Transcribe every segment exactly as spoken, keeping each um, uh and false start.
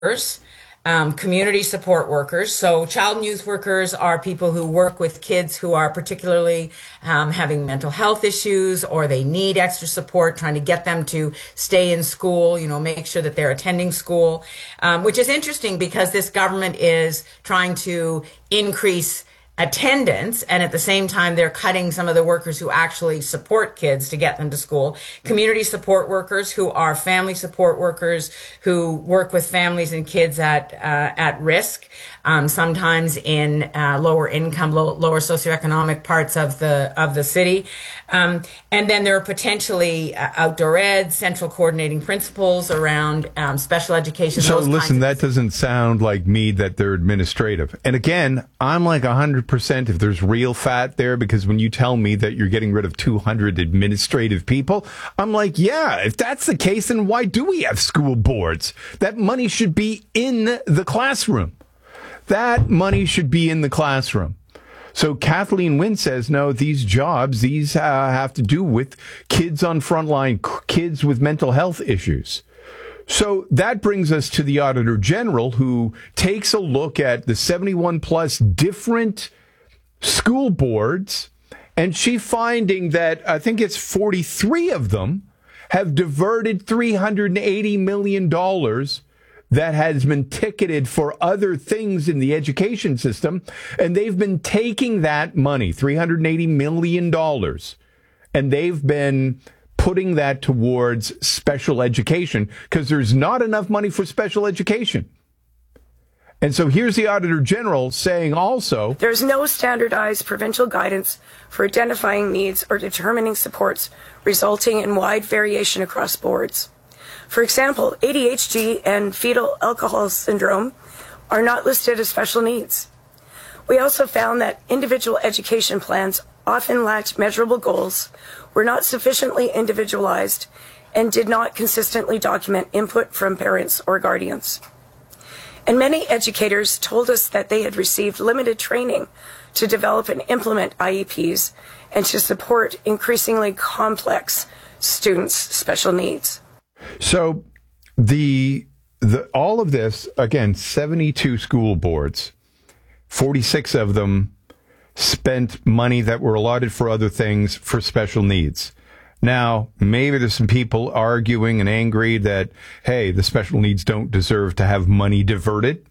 um, community support workers. So child and youth workers are people who work with kids who are particularly um, having mental health issues, or they need extra support, trying to get them to stay in school, you know, make sure that they're attending school, um, which is interesting because this government is trying to increase attendance, and at the same time they're cutting some of the workers who actually support kids to get them to school. Community support workers, who are family support workers who work with families and kids at uh, at risk, um, sometimes in uh, lower income, low, lower socioeconomic parts of the of the city. Um, and then there are potentially uh, outdoor ed, central coordinating principals around um, special education. So listen, that doesn't sound like me that they're administrative. And again, I'm like one hundred percent if there's real fat there, because when you tell me that you're getting rid of two hundred administrative people, I'm like, yeah, if that's the case, then why do we have school boards? That money should be in the classroom. That money should be in the classroom. So Kathleen Wynne says, no, these jobs, these uh, have to do with kids on frontline, kids with mental health issues. So that brings us to the Auditor General, who takes a look at the seventy-one plus different school boards, and she finding that I think it's forty-three of them have diverted three hundred eighty million dollars that has been ticketed for other things in the education system. And they've been taking that money, three hundred eighty million dollars, and they've been putting that towards special education because there's not enough money for special education. And so here's the Auditor General saying also, there's no standardized provincial guidance for identifying needs or determining supports, resulting in wide variation across boards. For example, A D H D and fetal alcohol syndrome are not listed as special needs. We also found that individual education plans often lacked measurable goals, were not sufficiently individualized, and did not consistently document input from parents or guardians. And many educators told us that they had received limited training to develop and implement I E Ps and to support increasingly complex students' special needs. So the the all of this, again, seventy-two school boards, forty-six of them spent money that were allotted for other things for special needs. Now, maybe there's some people arguing and angry that, hey, the special needs don't deserve to have money diverted.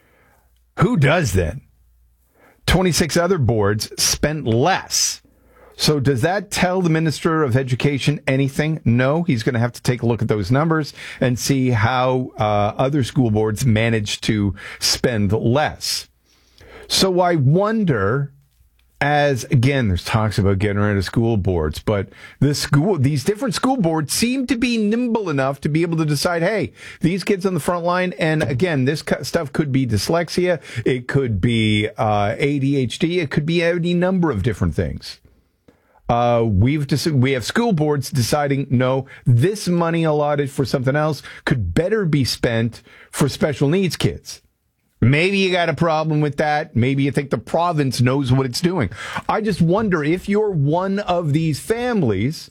Who does then? twenty-six other boards spent less. So does that tell the Minister of Education anything? No, he's going to have to take a look at those numbers and see how uh, other school boards managed to spend less. So I wonder, as again, there's talks about getting rid of school boards, but the school, these different school boards seem to be nimble enough to be able to decide, hey, these kids on the front line, and again, this stuff could be dyslexia, it could be uh, A D H D, it could be any number of different things. Uh, we've dis- we have school boards deciding, no, this money allotted for something else could better be spent for special needs kids. Maybe you got a problem with that. Maybe you think the province knows what it's doing. I just wonder if you're one of these families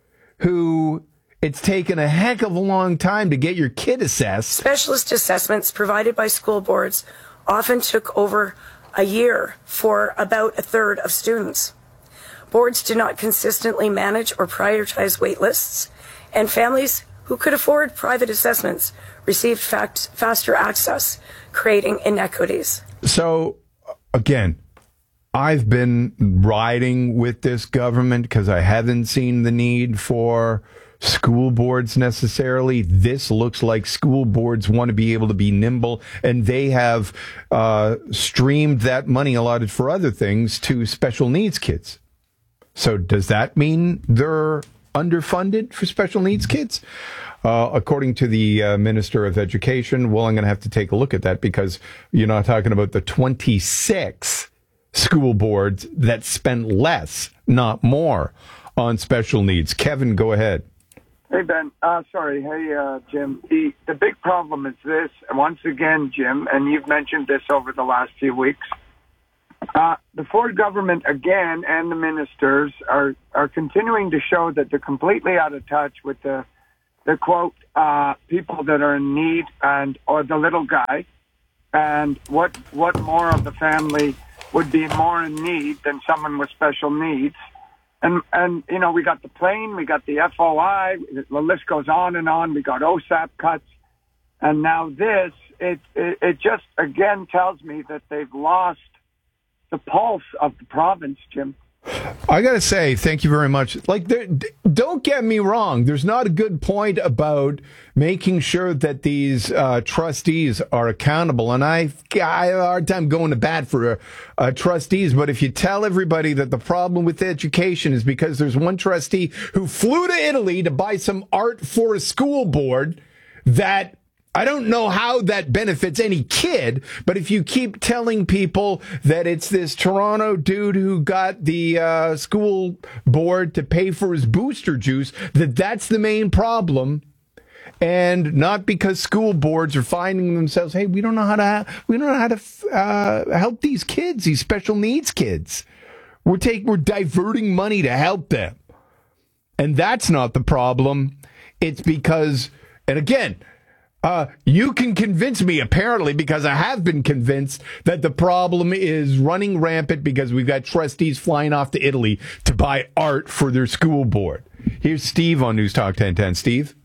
who it's taken a heck of a long time to get your kid assessed. Specialist assessments provided by school boards often took over a year for about a third of students. Boards do not consistently manage or prioritize wait lists, and families who could afford private assessments received fact, faster access, creating inequities. So, again, I've been riding with this government because I haven't seen the need for school boards necessarily. This looks like school boards want to be able to be nimble, and they have uh, streamed that money allotted for other things to special needs kids. So does that mean they're underfunded for special needs kids? Uh, according to the uh, Minister of Education, well, I'm going to have to take a look at that because you're not talking about the twenty-six school boards that spent less, not more, on special needs. Kevin, go ahead. Hey, Ben. Uh, sorry. Hey, uh, Jim. The, the big problem is this, once again, Jim, and you've mentioned this over the last few weeks. Uh, the Ford government, again, and the ministers are, are continuing to show that they're completely out of touch with the the quote, uh, people that are in need and, or the little guy. And what, what more of the family would be more in need than someone with special needs? And, and, you know, we got the plane, we got the F O I, the list goes on and on. We got O S A P cuts. And now this, it, it, it just, again, tells me that they've lost the pulse of the province, Jim. I got to say, thank you very much. Like, there, don't get me wrong. There's not a good point about making sure that these uh, trustees are accountable. And I, I have a hard time going to bat for uh, uh, trustees. But if you tell everybody that the problem with education is because there's one trustee who flew to Italy to buy some art for a school board, that I don't know how that benefits any kid, but if you keep telling people that it's this Toronto dude who got the uh, school board to pay for his booster juice, that that's the main problem, and not because school boards are finding themselves, hey, we don't know how to we don't know how to uh, help these kids, these special needs kids. We're taking we're diverting money to help them, and that's not the problem. It's because, and again. Uh, you can convince me, apparently, because I have been convinced that the problem is running rampant because we've got trustees flying off to Italy to buy art for their school board. Here's Steve on News Talk ten ten. Steve?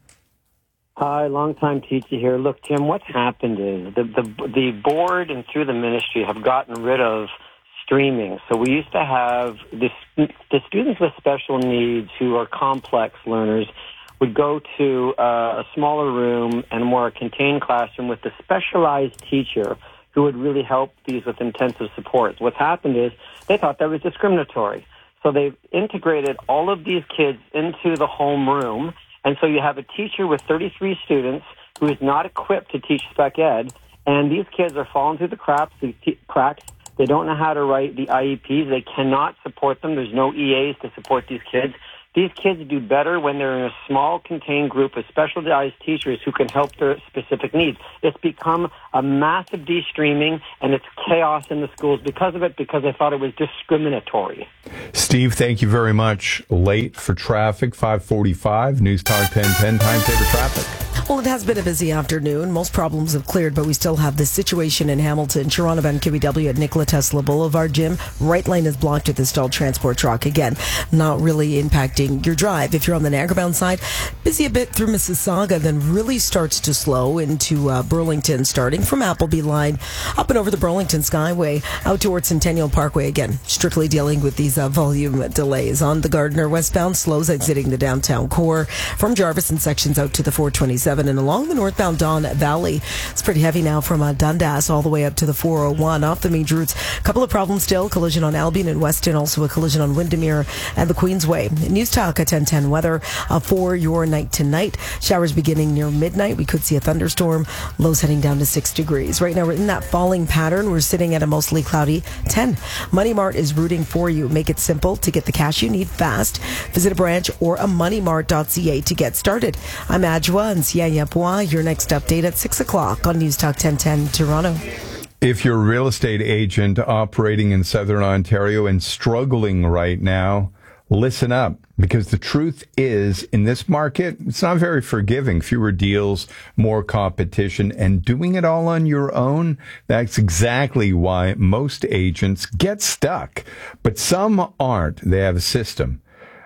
Hi, long-time teacher here. Look, Tim, what's happened is the, the, the board and through the ministry have gotten rid of streaming. So we used to have the, the students with special needs who are complex learners would go to uh, a smaller room and a more contained classroom with a specialized teacher who would really help these with intensive supports. What's happened is they thought that was discriminatory. So they've integrated all of these kids into the home room, and so you have a teacher with thirty-three students who is not equipped to teach spec ed, and these kids are falling through the cracks. cracks. They don't know how to write the I E Ps. They cannot support them. There's no E As to support these kids. These kids do better when they're in a small, contained group of specialized teachers who can help their specific needs. It's become a massive de-streaming, and it's chaos in the schools because of it, because I thought it was discriminatory. Steve, thank you very much. Late for traffic, five forty-five, News Talk ten ten, time saver traffic. Well, it has been a busy afternoon. Most problems have cleared, but we still have this situation in Hamilton, Toronto Bound Q B W at Nikola Tesla Boulevard. Jim, right lane is blocked with the stalled transport truck. Again, not really impacting your drive. If you're on the Niagara bound side, busy a bit through Mississauga, then really starts to slow into uh, Burlington, starting from Appleby Line up and over the Burlington Skyway out towards Centennial Parkway. Again, strictly dealing with these uh, volume delays. On the Gardiner westbound, slows exiting the downtown core from Jarvis and sections out to the four twenty-seven. And along the northbound Don Valley, it's pretty heavy now from uh, Dundas all the way up to the four oh one. Off the major routes, a couple of problems still. Collision on Albion and Weston, also a collision on Windermere and the Queensway. News Talk at ten ten weather uh, for your night tonight. Showers beginning near midnight. We could see a thunderstorm. Lows heading down to six degrees. Right now we're in that falling pattern. We're sitting at a mostly cloudy ten. Money Mart is rooting for you. Make it simple to get the cash you need fast. Visit a branch or a money mart dot c a to get started. I'm Adjoa and Sia Yapua. Your next update at six o'clock on News Talk ten ten Toronto. If you're a real estate agent operating in Southern Ontario and struggling right now, listen up, because the truth is, in this market, it's not very forgiving. Fewer deals, more competition, and doing it all on your own. That's exactly why most agents get stuck. But some aren't. They have a system.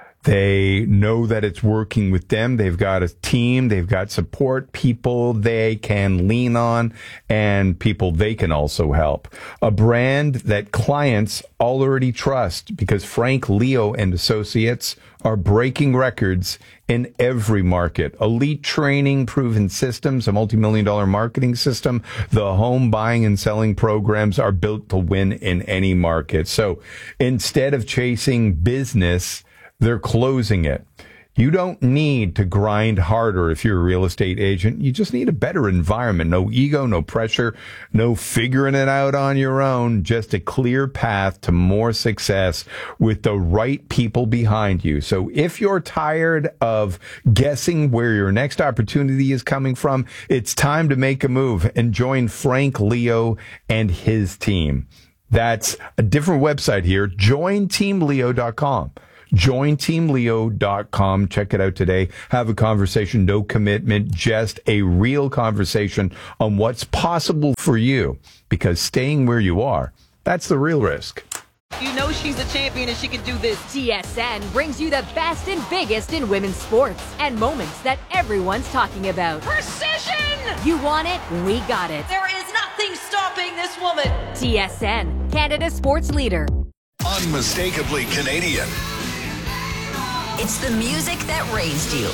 They know that it's working with them. They've got a team. They've got support, people they can lean on, and people they can also help. A brand that clients already trust, because Frank Leo and Associates are breaking records in every market. Elite training, proven systems, a multi-million dollar marketing system. The home buying and selling programs are built to win in any market. So instead of chasing business, they're closing it. You don't need to grind harder if you're a real estate agent. You just need a better environment. No ego, no pressure, no figuring it out on your own. Just a clear path to more success with the right people behind you. So if you're tired of guessing where your next opportunity is coming from, it's time to make a move and join Frank Leo and his team. That's a different website here, join team leo dot com. join team leo dot com. Check it out today. Have a conversation, no commitment, just a real conversation on what's possible for you, because staying where you are, that's the real risk. You know she's a champion and she can do this. T S N brings you the best and biggest in women's sports and moments that everyone's talking about. Precision! You want it? We got it. There is nothing stopping this woman. T S N, Canada's sports leader. Unmistakably Canadian. It's the music that raised you.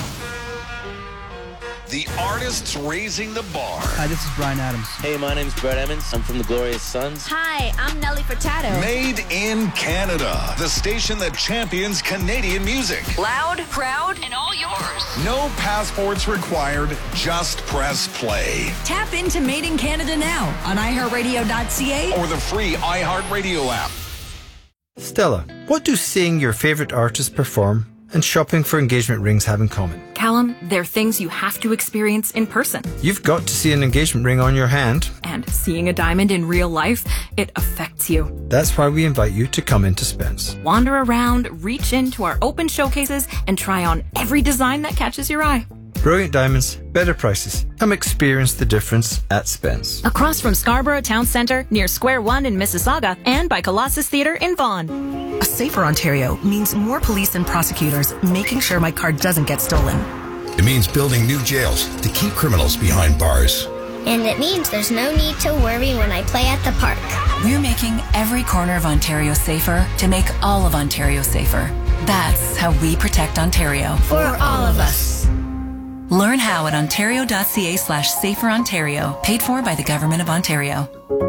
The artists raising the bar. Hi, this is Brian Adams. Hey, my name's Brett Emmons. I'm from the Glorious Sons. Hi, I'm Nelly Furtado. Made in Canada. The station that champions Canadian music. Loud, proud, and all yours. No passports required. Just press play. Tap into Made in Canada now on i heart radio dot c a or the free iHeartRadio app. Stella, what do seeing your favorite artist perform and shopping for engagement rings have in common? Callum, they're things you have to experience in person. You've got to see an engagement ring on your hand. And seeing a diamond in real life, it affects you. That's why we invite you to come into Spence. Wander around, reach into our open showcases, and try on every design that catches your eye. Brilliant diamonds, better prices. Come experience the difference at Spence. Across from Scarborough Town Centre, near Square One in Mississauga, and by Colossus Theatre in Vaughan. A safer Ontario means more police and prosecutors making sure my car doesn't get stolen. It means building new jails to keep criminals behind bars. And it means there's no need to worry when I play at the park. We're making every corner of Ontario safer to make all of Ontario safer. That's how we protect Ontario. For all of us. Learn how at ontario dot c a slash safer Ontario. Paid for by the Government of Ontario.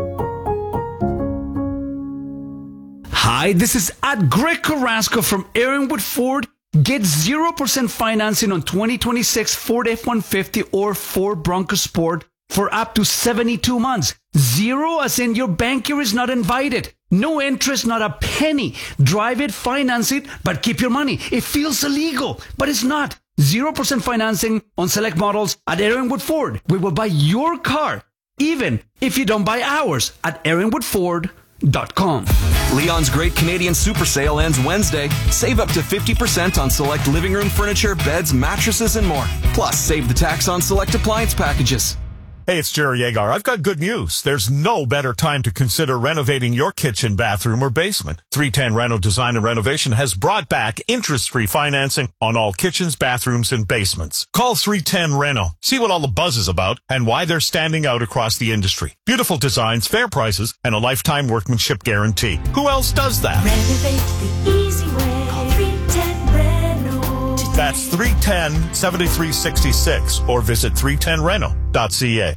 Hi, this is at Greg Carrasco from Aaronwood Ford. Get zero percent financing on twenty twenty-six Ford F one fifty or Ford Bronco Sport for up to seventy-two months. Zero as in your banker is not invited. No interest, not a penny. Drive it, finance it, but keep your money. It feels illegal, but it's not. zero percent financing on select models at Aaronwood Ford. We will buy your car, even if you don't buy ours, at aaronwood ford dot com. Leon's Great Canadian Super Sale ends Wednesday. Save up to fifty percent on select living room furniture, beds, mattresses, and more. Plus, save the tax on select appliance packages. Hey, it's Jerry Agar. I've got good news. There's no better time to consider renovating your kitchen, bathroom, or basement. three ten Reno Design and Renovation has brought back interest-free financing on all kitchens, bathrooms, and basements. Call three ten Reno. See what all the buzz is about and why they're standing out across the industry. Beautiful designs, fair prices, and a lifetime workmanship guarantee. Who else does that? Renovate the easy way. Call three ten Reno. That's three one zero, seven three six six or visit three ten reno dot c a.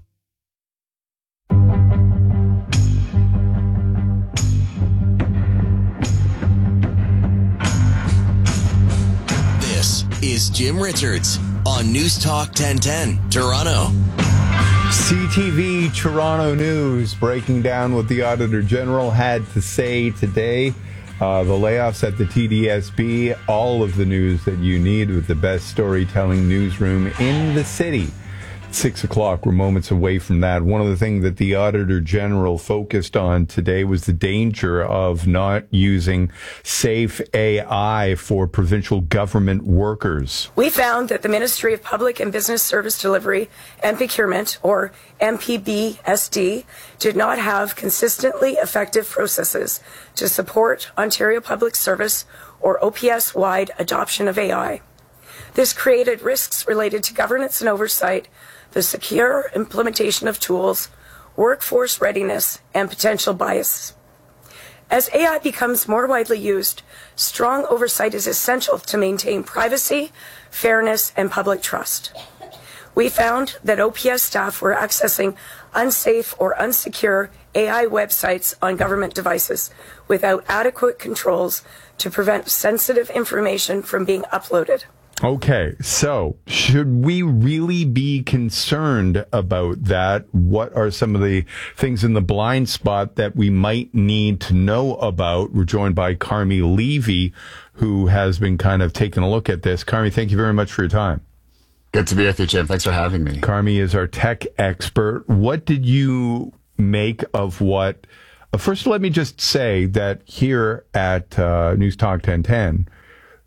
This is Jim Richards on News Talk ten ten, Toronto. C T V Toronto News breaking down what the Auditor General had to say today. Uh, the layoffs at the T D S B, all of the news that you need with the best storytelling newsroom in the city. Six o'clock, we're moments away from that. One of the things that the Auditor General focused on today was the danger of not using safe A I for provincial government workers. We found that the Ministry of Public and Business Service Delivery and Procurement, or M P B S D, did not have consistently effective processes to support Ontario Public Service, or O P S-wide adoption of A I. This created risks related to governance and oversight, the secure implementation of tools, workforce readiness, and potential bias. As A I becomes more widely used, strong oversight is essential to maintain privacy, fairness, and public trust. We found that O P S staff were accessing unsafe or unsecure A I websites on government devices without adequate controls to prevent sensitive information from being uploaded. Okay, so should we really be concerned about that? What are some of the things in the blind spot that we might need to know about? We're joined by Carmi Levy, who has been kind of taking a look at this. Carmi, thank you very much for your time. Good to be with you, Jim. Thanks for having me. Carmi is our tech expert. What did you make of what... Uh, first, let me just say that here at uh, News Talk ten ten,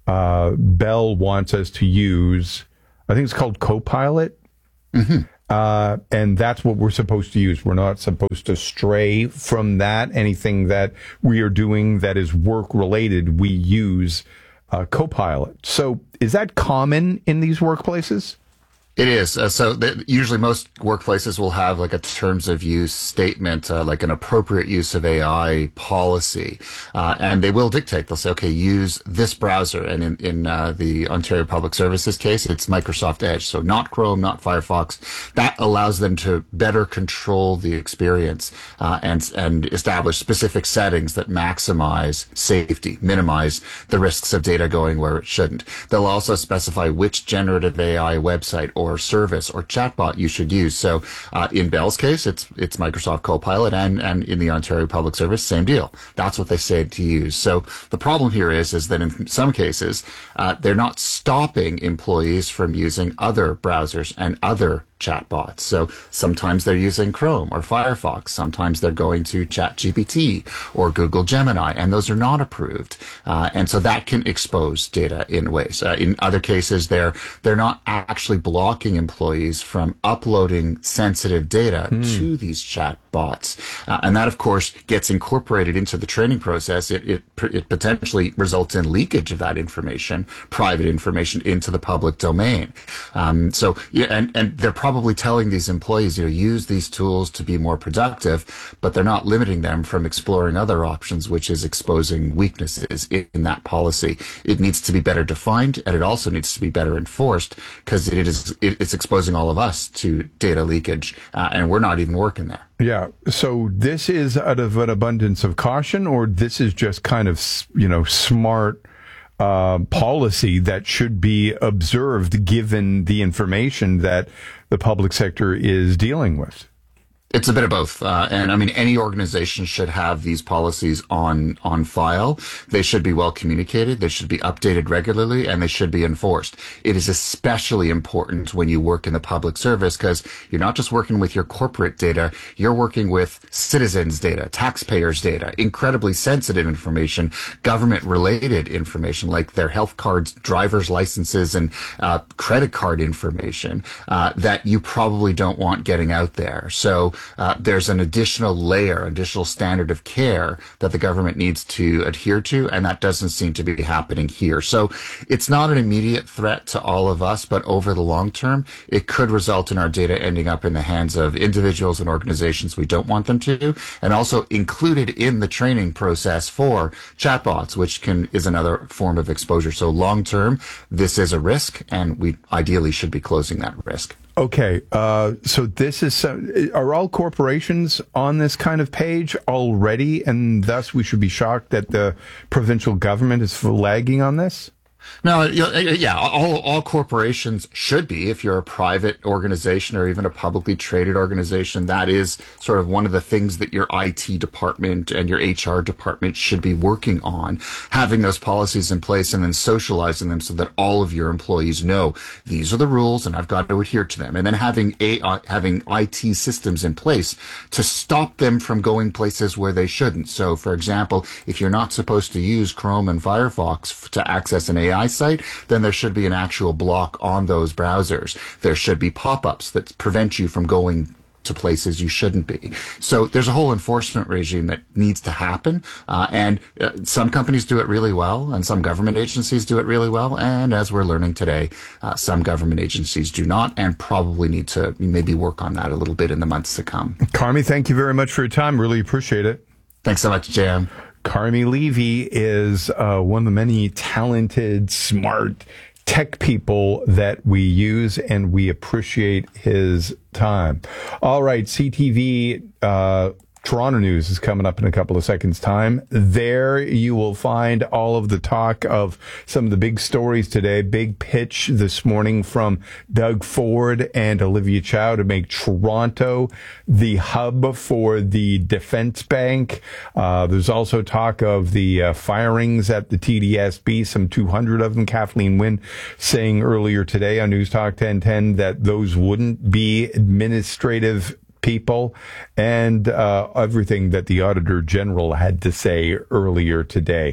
uh, Bell wants us to use, I think it's called Copilot. Mm-hmm. Uh, and that's what we're supposed to use. We're not supposed to stray from that. Anything that we are doing that is work related, we use uh, Copilot. So is that common in these workplaces? It is. Uh, so th- usually most workplaces will have like a terms of use statement, uh, like an appropriate use of A I policy. Uh, and they will dictate. They'll say, okay, use this browser. And in, in uh, the Ontario Public Services case, it's Microsoft Edge. So not Chrome, not Firefox. That allows them to better control the experience uh, and, and establish specific settings that maximize safety, minimize the risks of data going where it shouldn't. They'll also specify which generative A I website or or service or chatbot you should use. So uh, in Bell's case, it's it's Microsoft Copilot, and and in the Ontario Public Service, same deal. That's what they say to use. So the problem here is is that in some cases, uh, they're not stopping employees from using other browsers and other chatbots. So sometimes they're using Chrome or Firefox. Sometimes they're going to ChatGPT or Google Gemini, and those are not approved. Uh, and so that can expose data in ways. Uh, in other cases, they're they're not actually blocking employees from uploading sensitive data mm. to these chatbots. Uh, and that, of course, gets incorporated into the training process. It, it it potentially results in leakage of that information, private information, into the public domain. Um, so yeah, and and they're probably telling these employees, you know, use these tools to be more productive, but they're not limiting them from exploring other options, which is exposing weaknesses in, in that policy. It needs to be better defined, and it also needs to be better enforced, because it is it, it's exposing all of us to data leakage, uh, and we're not even working there. Yeah. So this is out of an abundance of caution, or this is just kind of, you know, smart uh, policy that should be observed given the information that the public sector is dealing with? It's a bit of both. Uh, and I mean, any organization should have these policies on, on file. They should be well communicated. They should be updated regularly, and they should be enforced. It is especially important when you work in the public service, because you're not just working with your corporate data. You're working with citizens' data, taxpayers' data, incredibly sensitive information, government related information like their health cards, driver's licenses, and uh, credit card information uh, that you probably don't want getting out there. So, Uh, there's an additional layer, additional standard of care that the government needs to adhere to, and that doesn't seem to be happening here. So it's not an immediate threat to all of us, but over the long term, it could result in our data ending up in the hands of individuals and organizations we don't want them to, and also included in the training process for chatbots, which can is another form of exposure. So long term, this is a risk, and we ideally should be closing that risk. Okay, uh, so this is, uh, are all corporations on this kind of page already, and thus we should be shocked that the provincial government is lagging on this? No, yeah, all, all corporations should be. If you're a private organization or even a publicly traded organization, that is sort of one of the things that your I T department and your H R department should be working on, having those policies in place and then socializing them so that all of your employees know these are the rules and I've got to adhere to them. And then having a, uh, having I T systems in place to stop them from going places where they shouldn't. So, for example, if you're not supposed to use Chrome and Firefox to access an A I site, then there should be an actual block on those browsers. There should be pop-ups that prevent you from going to places you shouldn't be. So there's a whole enforcement regime that needs to happen. Uh, and uh, some companies do it really well, and some government agencies do it really well. And as we're learning today, uh, some government agencies do not, and probably need to maybe work on that a little bit in the months to come. Carmi, thank you very much for your time. Really appreciate it. Thanks so much, J M. Carmi Levy is uh, one of the many talented, smart tech people that we use, and we appreciate his time. All right, C T V uh, Toronto News is coming up in a couple of seconds' time. There you will find all of the talk of some of the big stories today. Big pitch this morning from Doug Ford and Olivia Chow to make Toronto the hub for the defense bank. Uh, there's also talk of the uh, firings at the T D S B, some two hundred of them. Kathleen Wynne saying earlier today on News Talk ten ten that those wouldn't be administrative people, and uh, everything that the Auditor General had to say earlier today.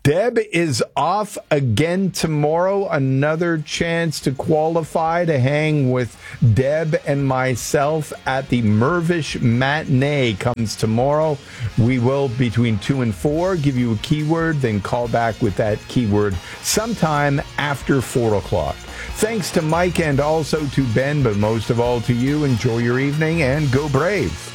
Deb is off again tomorrow. Another chance to qualify to hang with Deb and myself at the Mirvish Matinee comes tomorrow. We will, between two and four, give you a keyword, then call back with that keyword sometime after four o'clock. Thanks to Mike and also to Ben, but most of all to you. Enjoy your evening and go Brave.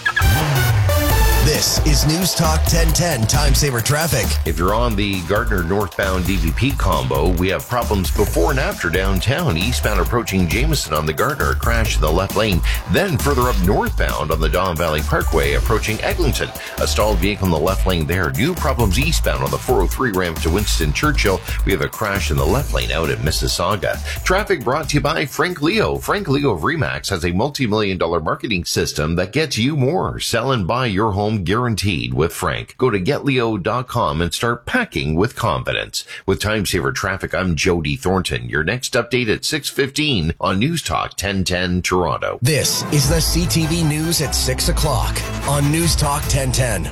This is News Talk ten ten Time Saver Traffic. If you're on the Gardner northbound D V P combo, we have problems before and after downtown. Eastbound approaching Jameson on the Gardner, crash in the left lane. Then further up northbound on the Don Valley Parkway approaching Eglinton. A stalled vehicle in the left lane there. New problems eastbound on the four oh three ramp to Winston Churchill. We have a crash in the left lane out at Mississauga. Traffic brought to you by Frank Leo. Frank Leo of Remax has a multi-million dollar marketing system that gets you more. Sell and buy your home guaranteed with Frank. Go to get leo dot com and start packing with confidence. With Time Saver Traffic, I'm Jody Thornton. Your next update at six fifteen on News Talk ten ten Toronto. This is the C T V News at six o'clock on News Talk ten ten.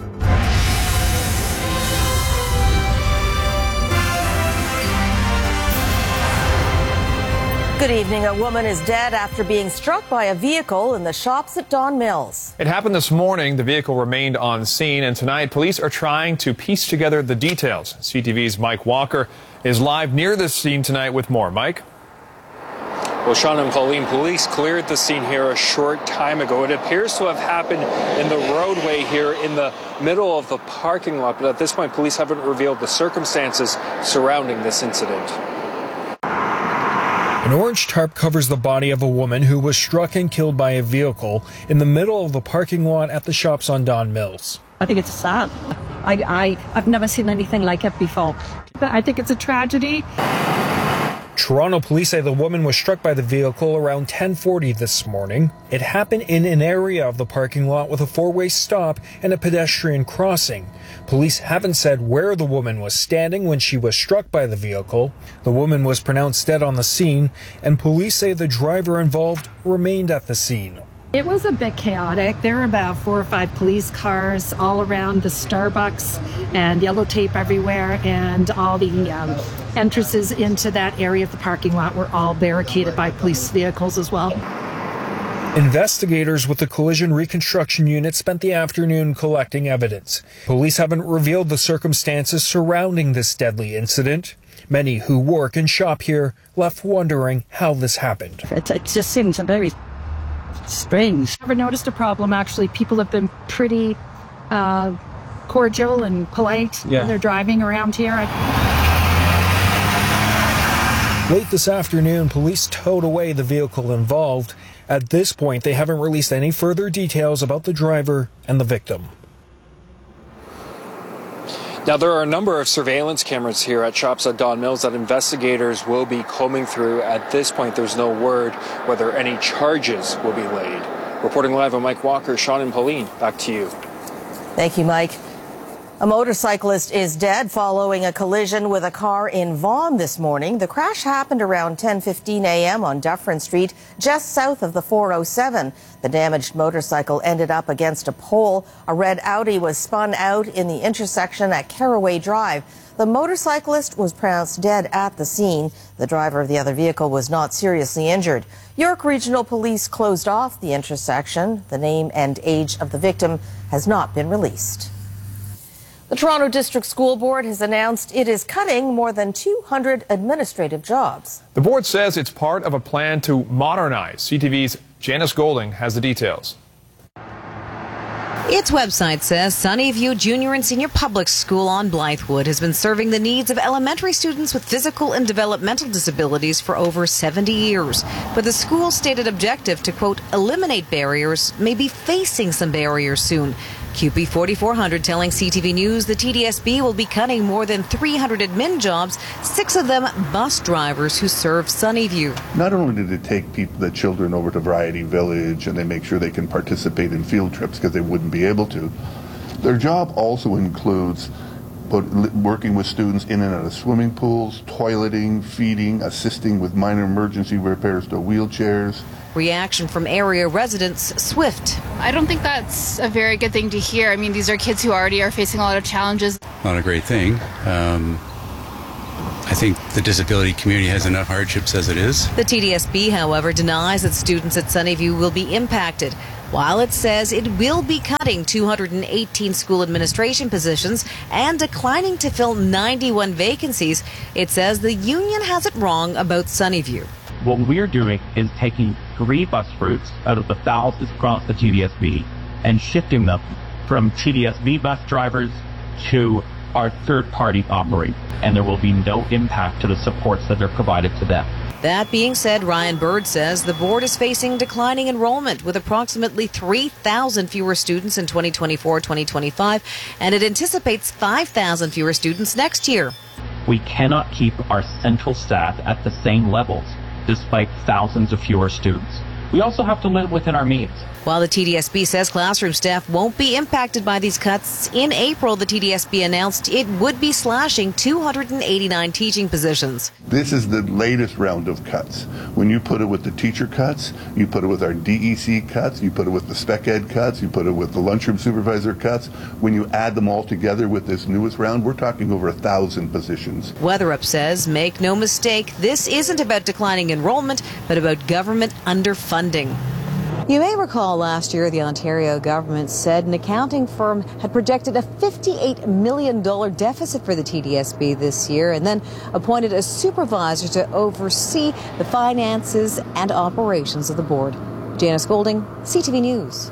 Good evening. A woman is dead after being struck by a vehicle in the shops at Don Mills. It happened this morning. The vehicle remained on scene, and tonight police are trying to piece together the details. C T V's Mike Walker is live near the scene tonight with more. Mike? Well, Sean and Pauline, police cleared the scene here a short time ago. It appears to have happened in the roadway here in the middle of the parking lot, but at this point, police haven't revealed the circumstances surrounding this incident. An orange tarp covers the body of a woman who was struck and killed by a vehicle in the middle of the parking lot at the shops on Don Mills. I think it's sad. I, I, I've never seen anything like it before. I think it's a tragedy. Toronto police say the woman was struck by the vehicle around ten forty this morning. It happened in an area of the parking lot with a four-way stop and a pedestrian crossing. Police haven't said where the woman was standing when she was struck by the vehicle. The woman was pronounced dead on the scene, and police say the driver involved remained at the scene. It was a bit chaotic. There were about four or five police cars all around the Starbucks and yellow tape everywhere, and all the um, entrances into that area of the parking lot were all barricaded by police vehicles as well. Investigators with the Collision Reconstruction Unit spent the afternoon collecting evidence. Police haven't revealed the circumstances surrounding this deadly incident. Many who work and shop here left wondering how this happened. It, it just seems very strange. Never noticed a problem, actually. People have been pretty uh, cordial and polite Yeah. when they're driving around here. Late this afternoon, police towed away the vehicle involved. At this point, they haven't released any further details about the driver and the victim. Now, there are a number of surveillance cameras here at shops at Don Mills that investigators will be combing through. At this point, there's no word whether any charges will be laid. Reporting live on Mike Walker, Sean and Pauline, back to you. Thank you, Mike. A motorcyclist is dead following a collision with a car in Vaughan this morning. The crash happened around ten fifteen a.m. on Dufferin Street, just south of the four oh seven. The damaged motorcycle ended up against a pole. A red Audi was spun out in the intersection at Caraway Drive. The motorcyclist was pronounced dead at the scene. The driver of the other vehicle was not seriously injured. York Regional Police closed off the intersection. The name and age of the victim has not been released. The Toronto District School Board has announced it is cutting more than two hundred administrative jobs. The board says it's part of a plan to modernize. C T V's Janice Golding has the details. Its website says Sunnyview Junior and Senior Public School on Blythewood has been serving the needs of elementary students with physical and developmental disabilities for over seventy years. But the school's stated objective to, quote, eliminate barriers may be facing some barriers soon. Q P forty-four hundred telling C T V News the T D S B will be cutting more than three hundred admin jobs, six of them bus drivers who serve Sunnyview. Not only do they take people, the children over to Variety Village and they make sure they can participate in field trips because they wouldn't be able to, their job also includes but working with students in and out of swimming pools, toileting, feeding, assisting with minor emergency repairs to wheelchairs. Reaction from area residents swift. I don't think that's a very good thing to hear. I mean, these are kids who already are facing a lot of challenges. not a great thing. Um, I think the disability community has enough hardships as it is. The T D S B, however, denies that students at Sunnyview will be impacted, while it says it will be cutting two hundred eighteen school administration positions and declining to fill ninety-one vacancies. It says the union has it wrong about Sunnyview. What we're doing is taking three bus routes out of the thousands across the T D S B and shifting them from T D S B bus drivers to our third-party operators, and there will be no impact to the supports that are provided to them. That being said, Ryan Bird says the board is facing declining enrollment with approximately three thousand fewer students in twenty twenty-four twenty twenty-five, and it anticipates five thousand fewer students next year. We cannot keep our central staff at the same levels despite thousands of fewer students. We also have to live within our means. While the T D S B says classroom staff won't be impacted by these cuts, in April the T D S B announced it would be slashing two hundred eighty-nine teaching positions. This is the latest round of cuts. When you put it with the teacher cuts, you put it with our D E C cuts, you put it with the spec ed cuts, you put it with the lunchroom supervisor cuts. When you add them all together with this newest round, we're talking over a thousand positions. Weatherup says, make no mistake, this isn't about declining enrollment, but about government underfunding. You may recall last year the Ontario government said an accounting firm had projected a fifty-eight million dollars deficit for the T D S B this year and then appointed a supervisor to oversee the finances and operations of the board. Janice Golding, C T V News.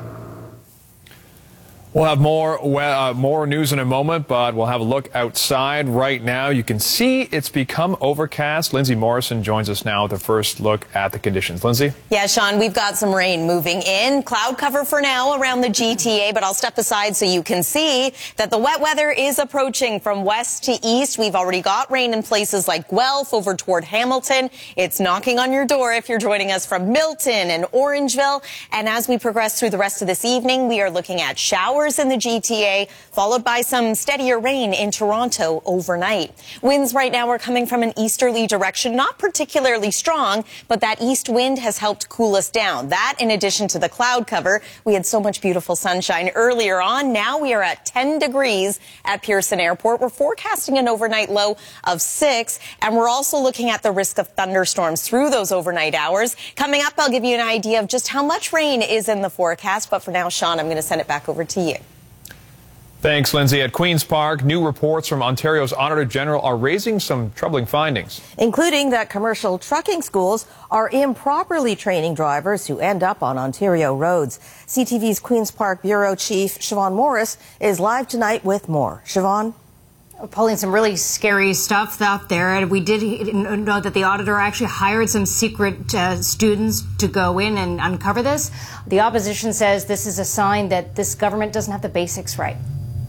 We'll have more uh, more news in a moment, but we'll have a look outside right now. You can see it's become overcast. Lindsay Morrison joins us now with a first look at the conditions. Lindsay? Yeah, Sean, we've got some rain moving in. Cloud cover for now around the G T A, but I'll step aside so you can see that the wet weather is approaching from west to east. We've already got rain in places like Guelph over toward Hamilton. It's knocking on your door if you're joining us from Milton and Orangeville. And as we progress through the rest of this evening, we are looking at showers in the G T A, followed by some steadier rain in Toronto overnight. Winds right now are coming from an easterly direction, not particularly strong, but that east wind has helped cool us down. That, in addition to the cloud cover, we had so much beautiful sunshine earlier on. Now we are at ten degrees at Pearson Airport. We're forecasting an overnight low of six, and we're also looking at the risk of thunderstorms through those overnight hours. Coming up, I'll give you an idea of just how much rain is in the forecast, but for now, Sean, I'm going to send it back over to you. Thanks, Lindsay. At Queen's Park, new reports from Ontario's Auditor General are raising some troubling findings, including that commercial trucking schools are improperly training drivers who end up on Ontario roads. C T V's Queen's Park Bureau Chief Siobhan Morris is live tonight with more. Siobhan? Pulling some really scary stuff out there. And we did know that the auditor actually hired some secret uh, students to go in and uncover this. The opposition says this is a sign that this government doesn't have the basics right.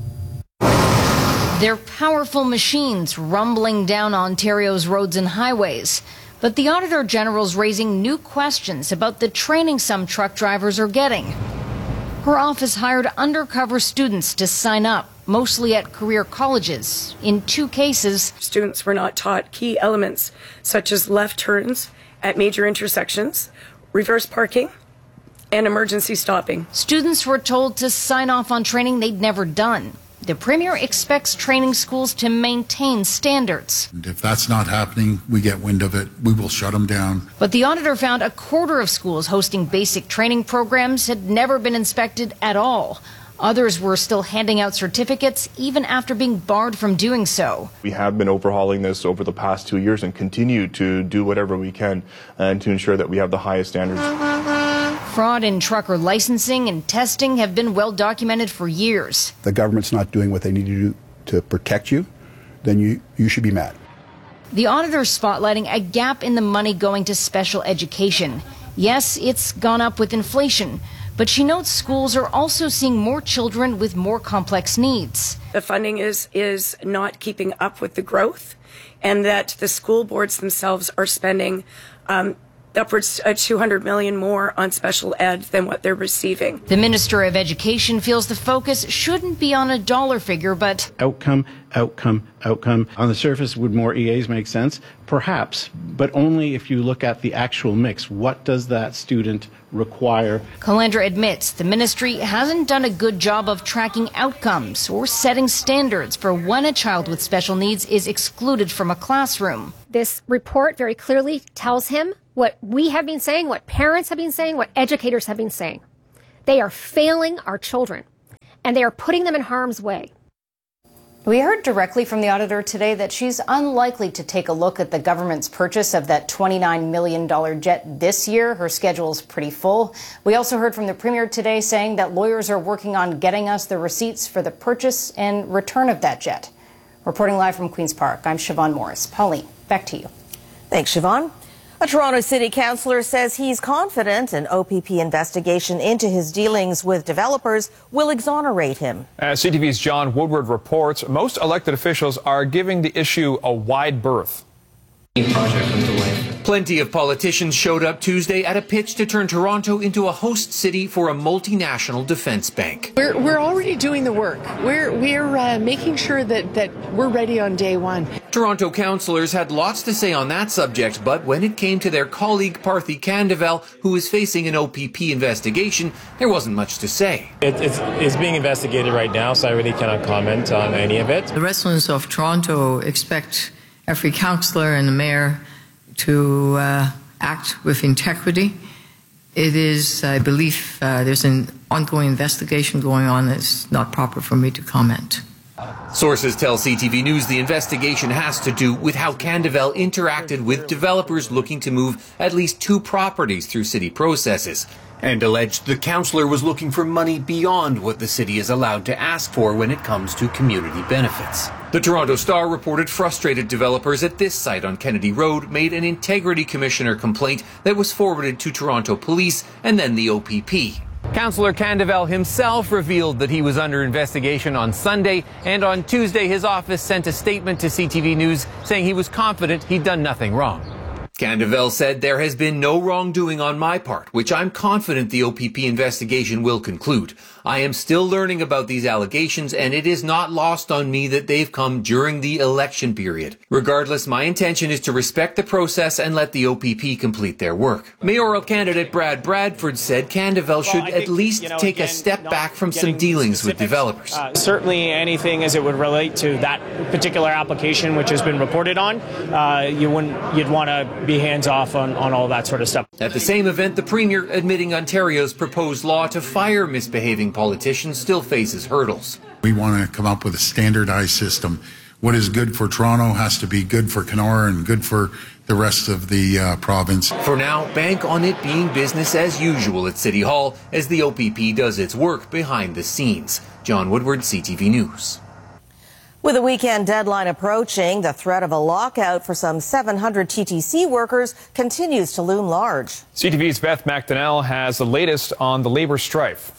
They're powerful machines rumbling down Ontario's roads and highways. But the Auditor General's raising new questions about the training some truck drivers are getting. Her office hired undercover students to sign up, mostly at career colleges. In two cases, students were not taught key elements such as left turns at major intersections, reverse parking, and emergency stopping. Students were told to sign off on training they'd never done. The Premier expects training schools to maintain standards. And if that's not happening, we get wind of it, we will shut them down. But the auditor found a quarter of schools hosting basic training programs had never been inspected at all. Others were still handing out certificates even after being barred from doing so. We have been overhauling this over the past two years and continue to do whatever we can and to ensure that we have the highest standards. Fraud in trucker licensing and testing have been well documented for years. The government's not doing what they need to do to protect you, then you, you should be mad. The auditor's spotlighting a gap in the money going to special education. Yes, it's gone up with inflation, but she notes schools are also seeing more children with more complex needs. The funding is, is not keeping up with the growth, and that the school boards themselves are spending um, upwards of two hundred million dollars more on special ed than what they're receiving. The Minister of Education feels the focus shouldn't be on a dollar figure, but outcome, outcome, outcome. On the surface, would more E As make sense? Perhaps, but only if you look at the actual mix. What does that student require? Calandra admits the ministry hasn't done a good job of tracking outcomes or setting standards for when a child with special needs is excluded from a classroom. This report very clearly tells him what we have been saying, what parents have been saying, what educators have been saying. They are failing our children, and they are putting them in harm's way. We heard directly from the auditor today that she's unlikely to take a look at the government's purchase of that twenty-nine million dollars jet this year. Her schedule is pretty full. We also heard from the Premier today saying that lawyers are working on getting us the receipts for the purchase and return of that jet. Reporting live from Queen's Park, I'm Siobhan Morris. Pauline, back to you. Thanks, Siobhan. A Toronto City Councillor says he's confident an O P P investigation into his dealings with developers will exonerate him. As C T V's John Woodward reports, most elected officials are giving the issue a wide berth. Plenty of politicians showed up Tuesday at a pitch to turn Toronto into a host city for a multinational defense bank. We're, we're already doing the work. We're, we're uh, making sure that, that we're ready on day one. Toronto councillors had lots to say on that subject, but when it came to their colleague Parthy Kandavel, who is facing an O P P investigation, there wasn't much to say. It, it's, it's being investigated right now, so I really cannot comment on any of it. The residents of Toronto expect every councillor and the mayor to uh, act with integrity. It is, I believe, uh, there's an ongoing investigation going on. It's not proper for me to comment. Sources tell C T V News the investigation has to do with how Kandavel interacted with developers looking to move at least two properties through city processes, and alleged the councillor was looking for money beyond what the city is allowed to ask for when it comes to community benefits. The Toronto Star reported frustrated developers at this site on Kennedy Road made an Integrity Commissioner complaint that was forwarded to Toronto Police and then the O P P. Councillor Kandavel himself revealed that he was under investigation on Sunday, and on Tuesday his office sent a statement to C T V News saying he was confident he'd done nothing wrong. Kandavel said there has been no wrongdoing on my part, which I'm confident the O P P investigation will conclude. I am still learning about these allegations, and it is not lost on me that they've come during the election period. Regardless, my intention is to respect the process and let the O P P complete their work. Mayoral candidate Brad Bradford said Kandavel should well, think, at least you know, take again, a step back from some dealings with developers. Uh, certainly anything as it would relate to that particular application which has been reported on, uh, you wouldn't, you'd want to be hands off on, on all that sort of stuff. At the same event, the Premier admitting Ontario's proposed law to fire misbehaving politicians still faces hurdles. We want to come up with a standardized system. What is good for Toronto has to be good for Kenora and good for the rest of the uh, province. For now, bank on it being business as usual at City Hall as the O P P does its work behind the scenes. John Woodward, C T V News. With a weekend deadline approaching, the threat of a lockout for some seven hundred T T C workers continues to loom large. C T V's Beth McDonnell has the latest on the labor strife.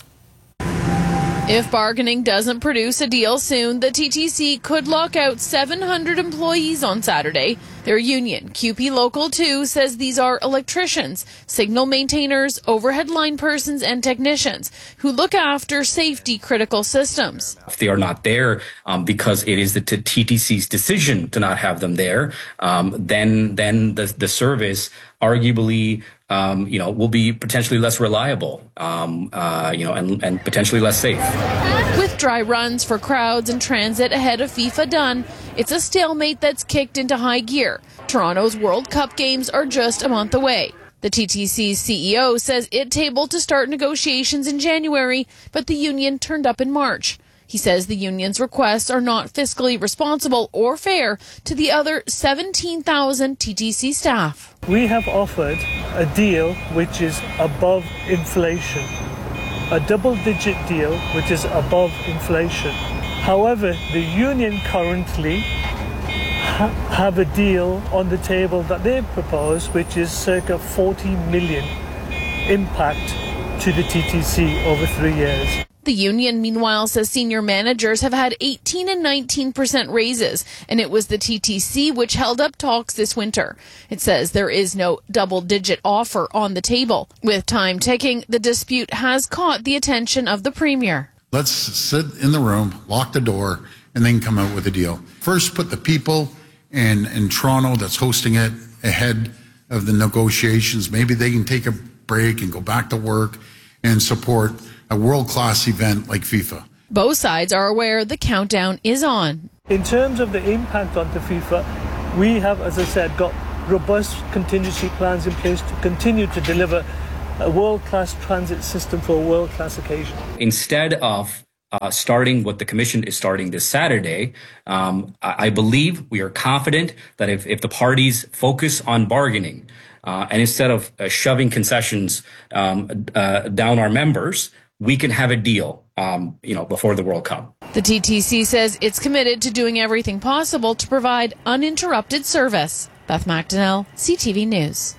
If bargaining doesn't produce a deal soon, the T T C could lock out seven hundred employees on Saturday. Their union, Q P Local two, says these are electricians, signal maintainers, overhead line persons, and technicians who look after safety-critical systems. If they are not there um, because it is the T T C's decision to not have them there, um, then then the, the service arguably Um, you know, will be potentially less reliable, um, uh, you know, and, and potentially less safe. With dry runs for crowds and transit ahead of FIFA done, it's a stalemate that's kicked into high gear. Toronto's World Cup games are just a month away. The T T C's C E O says it tabled to start negotiations in January, but the union turned up in March. He says the union's requests are not fiscally responsible or fair to the other seventeen thousand T T C staff. We have offered a deal which is above inflation, a double-digit deal which is above inflation. However, the union currently ha- have a deal on the table that they've proposed which is circa forty million impact to the T T C over three years. The union, meanwhile, says senior managers have had eighteen and nineteen percent raises, and it was the T T C which held up talks this winter. It says there is no double-digit offer on the table. With time ticking, the dispute has caught the attention of the Premier. Let's sit in the room, lock the door, and then come out with a deal. First, put the people in, in Toronto that's hosting it ahead of the negotiations. Maybe they can take a break and go back to work and support a world-class event like FIFA. Both sides are aware the countdown is on. In terms of the impact onto FIFA, we have, as I said, got robust contingency plans in place to continue to deliver a world-class transit system for a world-class occasion. Instead of uh, starting what the Commission is starting this Saturday, um, I, I believe we are confident that if, if the parties focus on bargaining uh, and instead of uh, shoving concessions um, uh, down our members, we can have a deal, um, you know, before the World Cup. The T T C says it's committed to doing everything possible to provide uninterrupted service. Beth McDonnell, C T V News.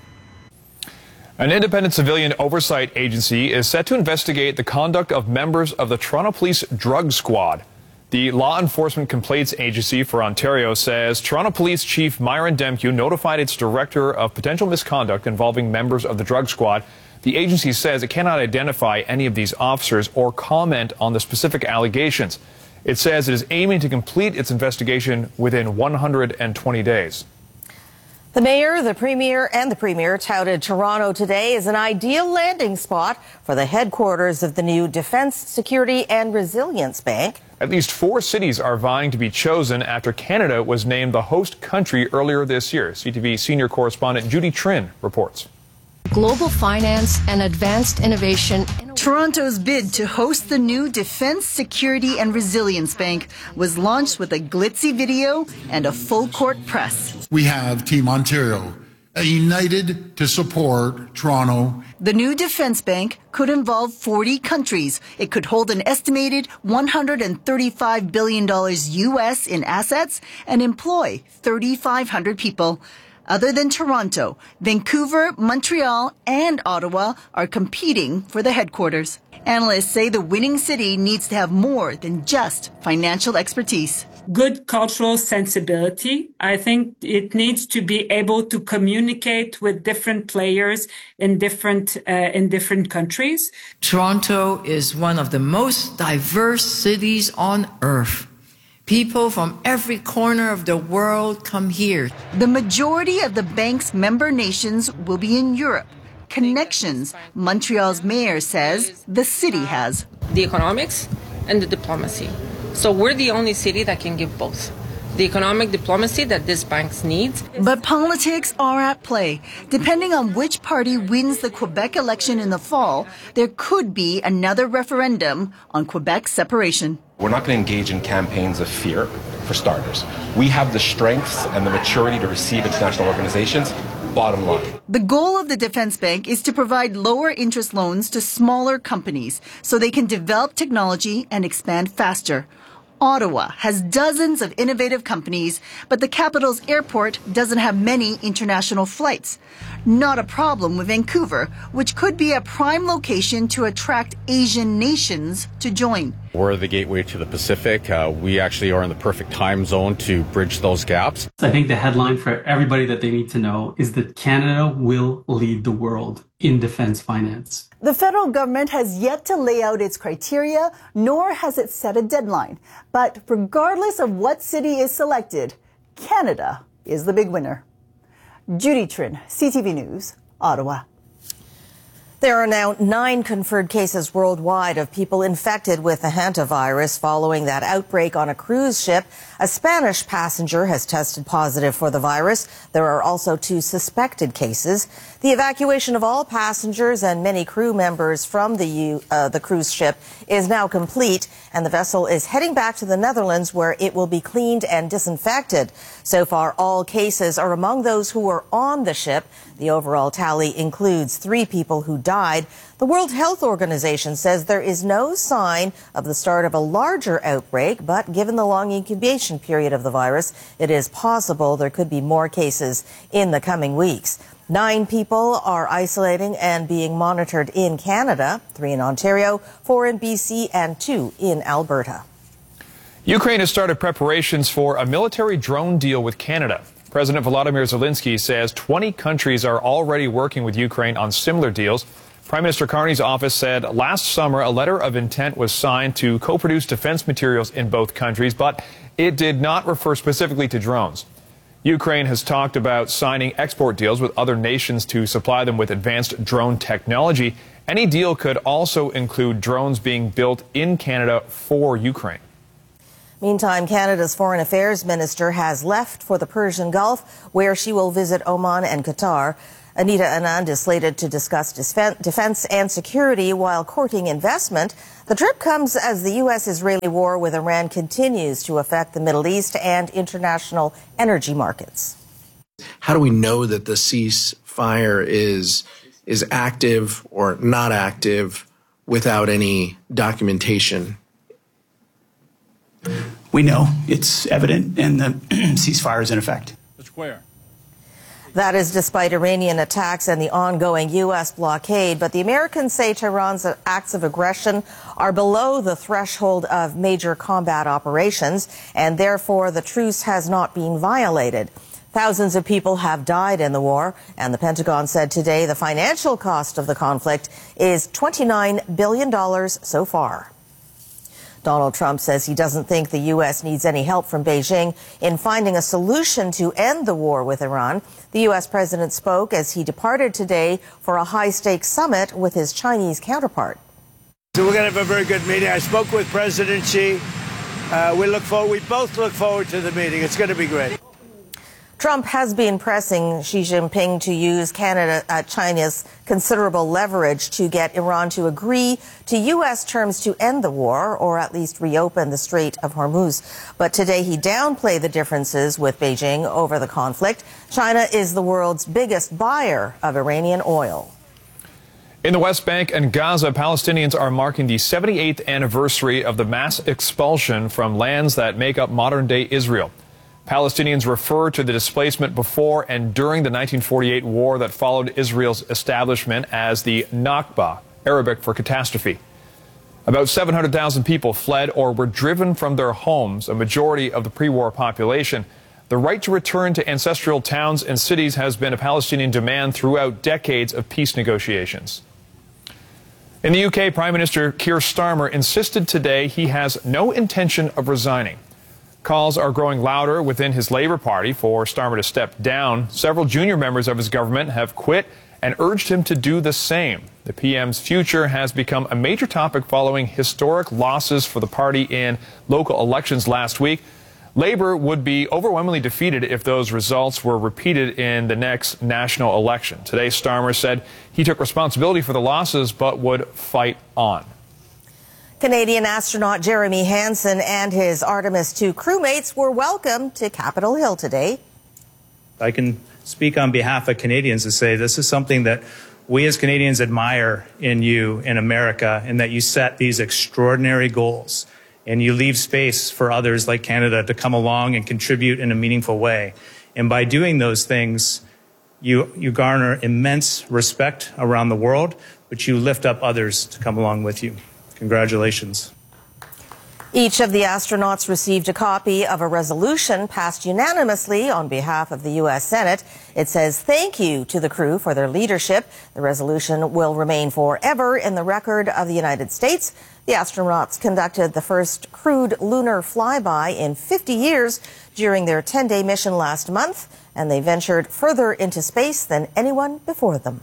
An independent civilian oversight agency is set to investigate the conduct of members of the Toronto Police Drug Squad. The Law Enforcement Complaints Agency for Ontario says Toronto Police Chief Myron Demkiw notified its director of potential misconduct involving members of the drug squad. The agency says it cannot identify any of these officers or comment on the specific allegations. It says it is aiming to complete its investigation within one hundred twenty days. The mayor, the premier, and the premier touted Toronto today as an ideal landing spot for the headquarters of the new Defence, Security and Resilience Bank. At least four cities are vying to be chosen after Canada was named the host country earlier this year. C T V senior correspondent Judy Trin reports. Global finance and advanced innovation. Toronto's bid to host the new Defence, Security and Resilience Bank was launched with a glitzy video and a full-court press. We have Team Ontario, united to support Toronto. The new Defence Bank could involve forty countries. It could hold an estimated one hundred thirty-five billion dollars U S in assets and employ three thousand five hundred people. Other than Toronto, Vancouver, Montreal, and Ottawa are competing for the headquarters. Analysts say the winning city needs to have more than just financial expertise. Good cultural sensibility. I think it needs to be able to communicate with different players in different uh, in different countries. Toronto is one of the most diverse cities on earth. People from every corner of the world come here. The majority of the bank's member nations will be in Europe. Connections, Montreal's mayor says the city has. The economics and the diplomacy. So we're the only city that can give both. The economic diplomacy that this bank needs. But politics are at play. Depending on which party wins the Quebec election in the fall, there could be another referendum on Quebec's separation. We're not going to engage in campaigns of fear, for starters. We have the strengths and the maturity to receive international organizations, bottom line. The goal of the Defence Bank is to provide lower interest loans to smaller companies so they can develop technology and expand faster. Ottawa has dozens of innovative companies, but the capital's airport doesn't have many international flights. Not a problem with Vancouver, which could be a prime location to attract Asian nations to join. We're the gateway to the Pacific. Uh, we actually are in the perfect time zone to bridge those gaps. I think the headline for everybody that they need to know is that Canada will lead the world in defense finance. The federal government has yet to lay out its criteria, nor has it set a deadline. But regardless of what city is selected, Canada is the big winner. Judy Trin, C T V News, Ottawa. There are now nine confirmed cases worldwide of people infected with the hantavirus following that outbreak on a cruise ship. A Spanish passenger has tested positive for the virus. There are also two suspected cases. The evacuation of all passengers and many crew members from the, U, uh, the cruise ship is now complete, and the vessel is heading back to the Netherlands where it will be cleaned and disinfected. So far, all cases are among those who were on the ship. The overall tally includes three people who died. The World Health Organization says there is no sign of the start of a larger outbreak, but given the long incubation period of the virus, it is possible there could be more cases in the coming weeks. Nine people are isolating and being monitored in Canada, three in Ontario, four in B C, and two in Alberta. Ukraine has started preparations for a military drone deal with Canada. President Volodymyr Zelensky says twenty countries are already working with Ukraine on similar deals. Prime Minister Carney's office said last summer a letter of intent was signed to co-produce defense materials in both countries, but it did not refer specifically to drones. Ukraine has talked about signing export deals with other nations to supply them with advanced drone technology. Any deal could also include drones being built in Canada for Ukraine. Meantime, Canada's Foreign Affairs Minister has left for the Persian Gulf, where she will visit Oman and Qatar. Anita Anand is slated to discuss defense and security while courting investment. The trip comes as the U S Israeli war with Iran continues to affect the Middle East and international energy markets. How do we know that the ceasefire is, is active or not active without any documentation? We know it's evident, and the ceasefire is in effect. Mister Cuellar. That is despite Iranian attacks and the ongoing U S blockade. But the Americans say Tehran's acts of aggression are below the threshold of major combat operations, and therefore the truce has not been violated. Thousands of people have died in the war, and the Pentagon said today the financial cost of the conflict is twenty-nine billion dollars so far. Donald Trump says he doesn't think the U S needs any help from Beijing in finding a solution to end the war with Iran. The U S president spoke as he departed today for a high-stakes summit with his Chinese counterpart. So we're going to have a very good meeting. I spoke with President Xi. Uh, we look forward. We both look forward to the meeting. It's going to be great. Trump has been pressing Xi Jinping to use Canada, uh, China's considerable leverage to get Iran to agree to U S terms to end the war, or at least reopen the Strait of Hormuz. But today he downplayed the differences with Beijing over the conflict. China is the world's biggest buyer of Iranian oil. In the West Bank and Gaza, Palestinians are marking the seventy-eighth anniversary of the mass expulsion from lands that make up modern-day Israel. Palestinians refer to the displacement before and during the nineteen forty-eight war that followed Israel's establishment as the Nakba, Arabic for catastrophe. About seven hundred thousand people fled or were driven from their homes, a majority of the pre-war population. The right to return to ancestral towns and cities has been a Palestinian demand throughout decades of peace negotiations. In the U K, Prime Minister Keir Starmer insisted today he has no intention of resigning. Calls are growing louder within his Labour Party for Starmer to step down. Several junior members of his government have quit and urged him to do the same. The P M's future has become a major topic following historic losses for the party in local elections last week. Labour would be overwhelmingly defeated if those results were repeated in the next national election. Today, Starmer said he took responsibility for the losses but would fight on. Canadian astronaut Jeremy Hansen and his Artemis two crewmates were welcomed to Capitol Hill today. I can speak on behalf of Canadians to say this is something that we as Canadians admire in you in America, and that you set these extraordinary goals and you leave space for others like Canada to come along and contribute in a meaningful way. And by doing those things, you, you garner immense respect around the world, but you lift up others to come along with you. Congratulations. Each of the astronauts received a copy of a resolution passed unanimously on behalf of the U S Senate. It says thank you to the crew for their leadership. The resolution will remain forever in the record of the United States. The astronauts conducted the first crewed lunar flyby in fifty years during their ten-day mission last month, and they ventured further into space than anyone before them.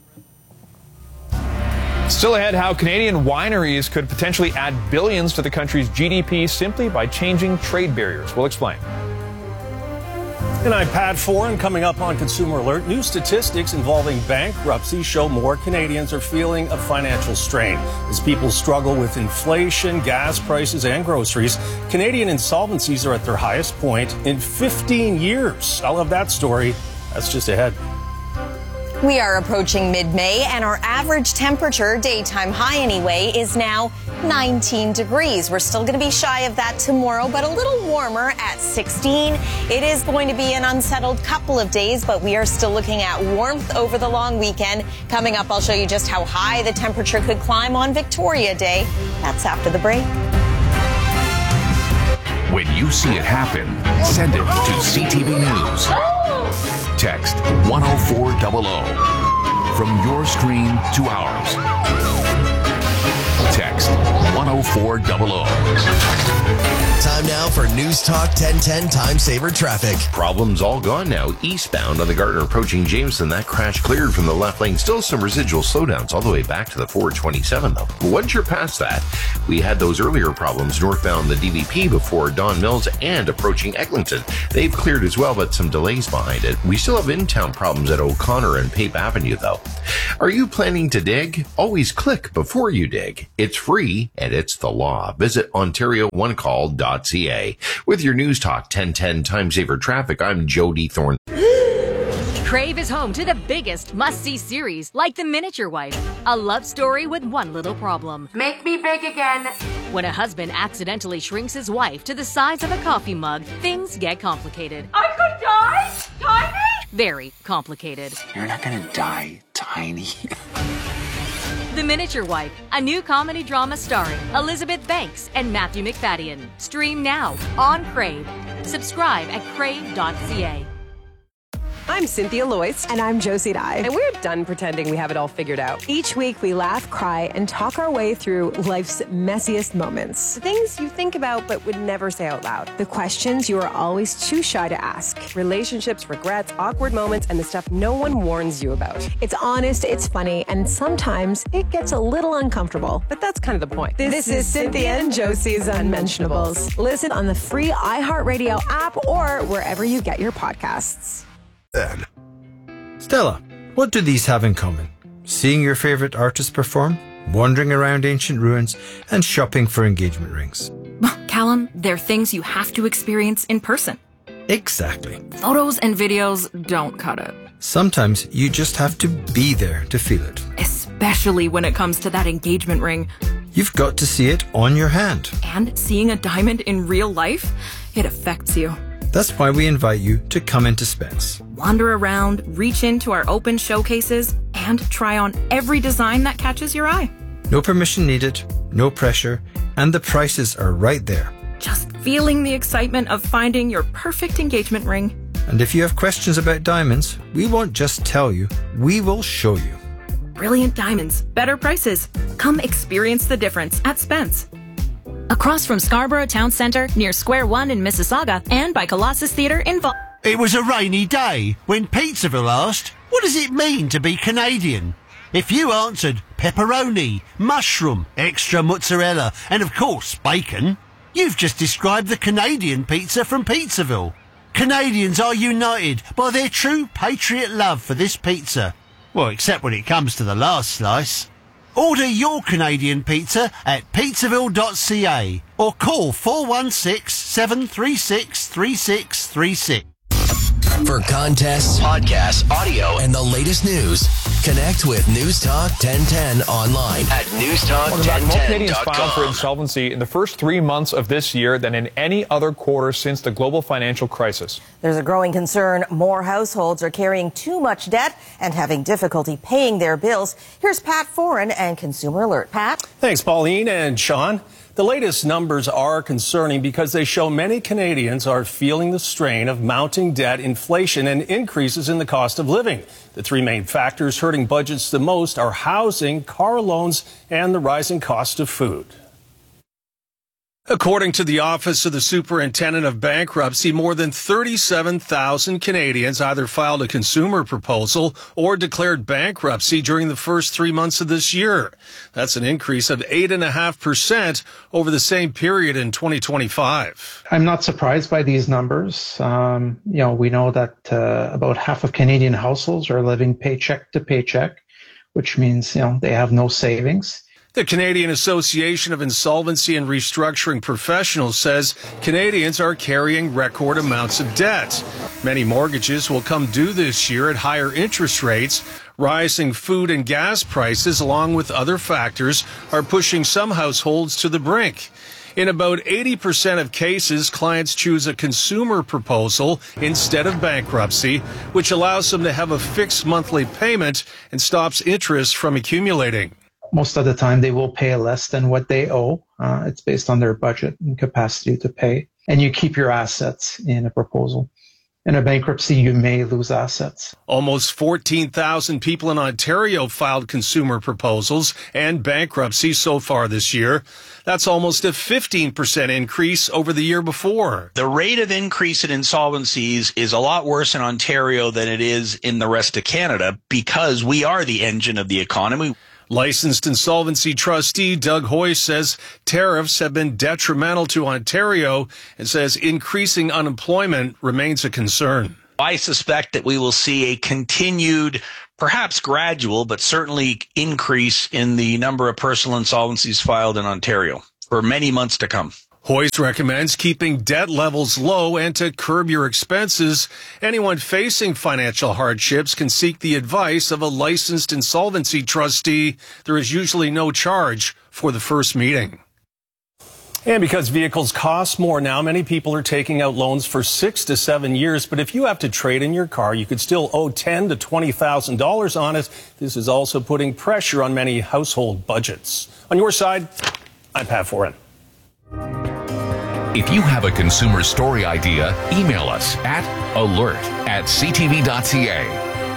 Still ahead, how Canadian wineries could potentially add billions to the country's G D P simply by changing trade barriers. We'll explain. And I'm Pat Foran. Coming up on Consumer Alert, new statistics involving bankruptcy show more Canadians are feeling a financial strain. As people struggle with inflation, gas prices, and groceries, Canadian insolvencies are at their highest point in fifteen years. I'll have that story. That's just ahead. We are approaching mid-May, and our average temperature, daytime high anyway, is now nineteen degrees. We're still going to be shy of that tomorrow, but a little warmer at sixteen. It is going to be an unsettled couple of days, but we are still looking at warmth over the long weekend. Coming up, I'll show you just how high the temperature could climb on Victoria Day. That's after the break. When you see it happen, send it to C T V News. Text one oh four hundred. From your screen to ours. Text one oh four hundred. Time now for News Talk ten ten Time Saver Traffic. Problems all gone now. Eastbound on the Gardner approaching Jameson. That crash cleared from the left lane. Still some residual slowdowns all the way back to the four twenty-seven, though. Once you're past that, we had those earlier problems northbound the D V P before Don Mills and approaching Eglinton. They've cleared as well, but some delays behind it. We still have in-town problems at O'Connor and Pape Avenue, though. Are you planning to dig? Always click before you dig. It's free and it's the law. Visit Ontario One Call dot C A. With your News Talk ten ten Time Saver Traffic, I'm Jody Thorne. Crave is home to the biggest must-see series, like The Miniature Wife, a love story with one little problem. Make me big again. When a husband accidentally shrinks his wife to the size of a coffee mug, things get complicated. I could die tiny? Very complicated. You're not gonna die tiny. The Miniature Wife, a new comedy drama starring Elizabeth Banks and Matthew McFadden. Stream now on Crave. Subscribe at crave dot c a. I'm Cynthia Loyce. And I'm Josie Dye. And we're done pretending we have it all figured out. Each week we laugh, cry, and talk our way through life's messiest moments. The things you think about but would never say out loud. The questions you are always too shy to ask. Relationships, regrets, awkward moments, and the stuff no one warns you about. It's honest, it's funny, and sometimes it gets a little uncomfortable. But that's kind of the point. This, this is, is Cynthia and Josie's Unmentionables. Listen on the free iHeartRadio app or wherever you get your podcasts. Then. Stella, what do these have in common? Seeing your favorite artist perform, wandering around ancient ruins, and shopping for engagement rings. Callum, they're things you have to experience in person. Exactly. Photos and videos don't cut it. Sometimes you just have to be there to feel it. Especially when it comes to that engagement ring. You've got to see it on your hand. And seeing a diamond in real life, it affects you. That's why we invite you to come into Spence. Wander around, reach into our open showcases, and try on every design that catches your eye. No permission needed, no pressure, and the prices are right there. Just feeling the excitement of finding your perfect engagement ring. And if you have questions about diamonds, we won't just tell you, we will show you. Brilliant diamonds, better prices. Come experience the difference at Spence. Across from Scarborough Town Centre, near Square One in Mississauga, and by Colossus Theatre in Val- It was a rainy day when Pizzaville asked, what does it mean to be Canadian? If you answered pepperoni, mushroom, extra mozzarella, and of course bacon, you've just described the Canadian pizza from Pizzaville. Canadians are united by their true patriot love for this pizza. Well, except when it comes to the last slice. Order your Canadian pizza at pizzaville dot c a or call four one six, seven three six, three six three six. For contests, podcasts, audio, and the latest news, connect with News Talk ten ten online at news talk ten ten dot com. More Canadians filed for insolvency in the first three months of this year than in any other quarter since the global financial crisis. There's a growing concern more households are carrying too much debt and having difficulty paying their bills. Here's Pat Foran and Consumer Alert. Pat? Thanks, Pauline and Sean. The latest numbers are concerning because they show many Canadians are feeling the strain of mounting debt, inflation, and increases in the cost of living. The three main factors hurting budgets the most are housing, car loans, and the rising cost of food. According to the Office of the Superintendent of Bankruptcy, more than thirty-seven thousand Canadians either filed a consumer proposal or declared bankruptcy during the first three months of this year. That's an increase of eight point five percent over the same period in twenty twenty-five. I'm not surprised by these numbers. Um, you know, we know that uh, about half of Canadian households are living paycheck to paycheck, which means, you know, they have no savings. The Canadian Association of Insolvency and Restructuring Professionals says Canadians are carrying record amounts of debt. Many mortgages will come due this year at higher interest rates. Rising food and gas prices, along with other factors, are pushing some households to the brink. In about eighty percent of cases, clients choose a consumer proposal instead of bankruptcy, which allows them to have a fixed monthly payment and stops interest from accumulating. Most of the time, they will pay less than what they owe. Uh, it's based on their budget and capacity to pay. And you keep your assets in a proposal. In a bankruptcy, you may lose assets. Almost fourteen thousand people in Ontario filed consumer proposals and bankruptcy so far this year. That's almost a fifteen percent increase over the year before. The rate of increase in insolvencies is a lot worse in Ontario than it is in the rest of Canada because we are the engine of the economy. Licensed insolvency trustee Doug Hoy says tariffs have been detrimental to Ontario and says increasing unemployment remains a concern. I suspect that we will see a continued, perhaps gradual, but certainly increase in the number of personal insolvencies filed in Ontario for many months to come. Hoyes recommends keeping debt levels low and to curb your expenses. Anyone facing financial hardships can seek the advice of a licensed insolvency trustee. There is usually no charge for the first meeting. And because vehicles cost more now, many people are taking out loans for six to seven years. But if you have to trade in your car, you could still owe ten thousand to twenty thousand dollars on it. This is also putting pressure on many household budgets. On your side, I'm Pat Foran. If you have a consumer story idea, email us at alert at c t v dot c a.